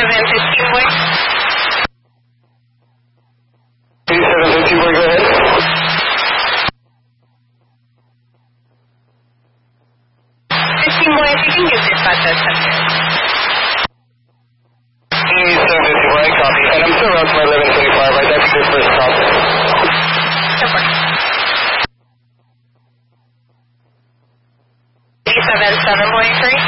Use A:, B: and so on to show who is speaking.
A: 8715 boy.
B: 8715 boy, go ahead.
A: 15 boy, if you can give dispatch a touch.
B: 8715 boy, copy. And I'm still around to my 1125, right? That's your first stop.
A: Super. 377 boy, 3.